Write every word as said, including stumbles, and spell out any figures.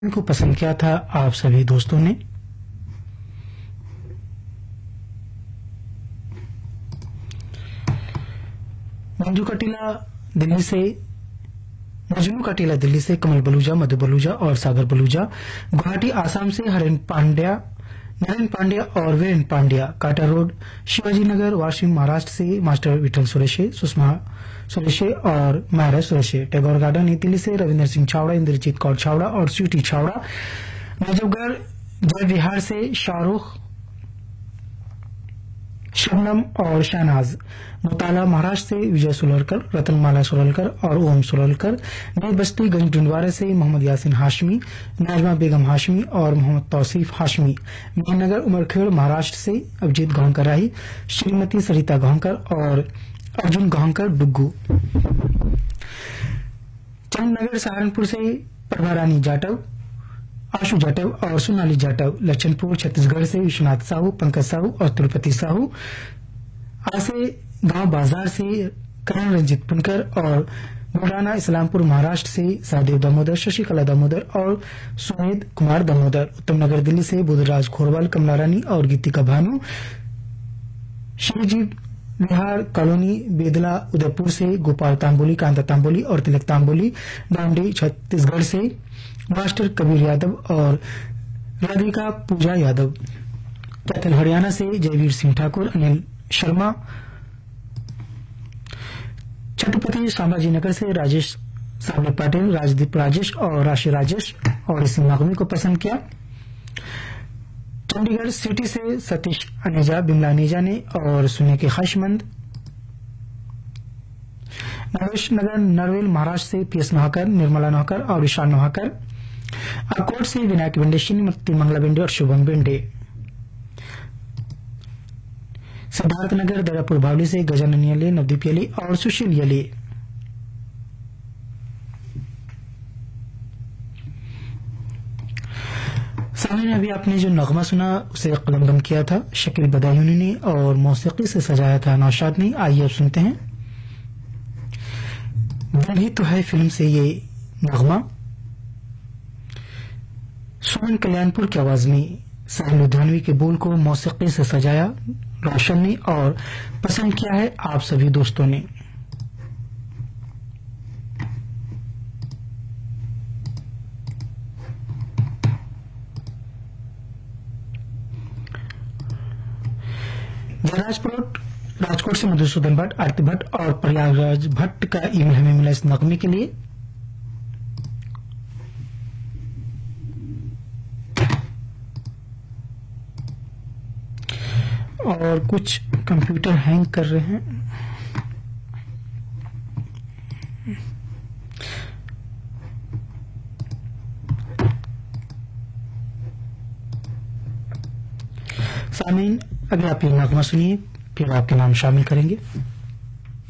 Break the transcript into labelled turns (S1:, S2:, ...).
S1: को पसंद किया था आप सभी दोस्तों ने। मंजू कटीला दिल्ली से मजनू कटीला दिल्ली से, कमल बलूजा, मधु बलूजा और सागर बलूजा। गुवाहाटी आसाम से हरेन पांड्या, नरेन पांड्या और वीरेन पांड्या। काटा रोड शिवाजी नगर वाशिम महाराष्ट्र से मास्टर विठल सुरेशे, सुषमा सुरेशे और मायरा सुरेशे। टैगोर गार्डन नई दिल्ली से रविंदर सिंह छावड़ा, इंद्रजीत कौर छावड़ा और स्वीटी छावड़ा। नजफगढ़ जय विहार से शाहरुख, शबनम और शहनाज। मुताला महाराष्ट्र से विजय सुलरकर, रतनमाला सुलरकर और ओम सुलरकर। नई बस्ती गंज डुंडवारा से मोहम्मद यासिन हाशमी, नाजमा बेगम हाशमी और मोहम्मद तौसीफ हाशमी। मेहनगर उमरखेड़ महाराष्ट्र से अभिजीत गौहंकर राही, श्रीमती सरिता गौहंकर और अर्जुन गौहंकर डुग्गू। चंदनगर सहारनपुर से प्रभारानी जाटव, आशु जाटव और सोनाली जाटव। लक्षणपुर छत्तीसगढ़ से विश्वनाथ साहू, पंकज साहू और तिरुपति साहू। आसे गांव बाजार से करण रंजित पुनकर और बुढ़ाना इस्लामपुर महाराष्ट्र से सहदेव दामोदर, शशिकला दामोदर और सुमेध कुमार दामोदर। उत्तम नगर दिल्ली से बुधराज खोरवाल, कमला रानी और गीतिका भानु। शिवजी बिहार कॉलोनी बेदला उदयपुर से गोपाल तांबोली, कांता तांबोली और तिलक तांबोली। डांडी छत्तीसगढ़ से मास्टर कबीर यादव और राधिका पूजा यादव। कैथल हरियाणा से जयवीर सिंह ठाकुर, अनिल शर्मा। छत्रपति संभाजी नगर से राजेश सावले पाटिल, राजदीप राजेश और राशि राजेश और इस नगमे को पसंद किया। चंडीगढ़ सिटी से सतीश अनेजा, बिमला नेजा ने और सुने के ख्वाहिशमंद। नवेश नगर नरवेल महाराष्ट्र से पीएस नौहकर, निर्मला नौहकर और विशाल नौहकर। अकोट से विनायक बेंडे, श्रीमती मंगला बेंडे और शुभम बेंडे। सिद्धार्थ नगर दयापुर बावली से गजानन यले, नवदीप यले और सुशील यले। सामने अभी आपने जो नगमा सुना उसे कलमबंद किया था शकील बदायूनी ने और मौसीकी से सजाया था नौशाद ने। आइए अब सुनते हैं दिल ही तो है फिल्म से ये नगमा। सुमन कल्याणपुर की आवाज में साहिल लुधियानवी के बोल को मौसीकी से सजाया रोशन ने और पसंद किया है आप सभी दोस्तों ने। जयराजपुर राजकोट से मधुसूदन भट्ट, आरती भट्ट और प्रयागराज भट्ट का ईमेल हमें मिला इस नगमे के लिए। और कुछ कंप्यूटर हैंग कर रहे हैं। सामीन अभी आप ये नगमा सुनिए, फिर आपके नाम शामिल करेंगे।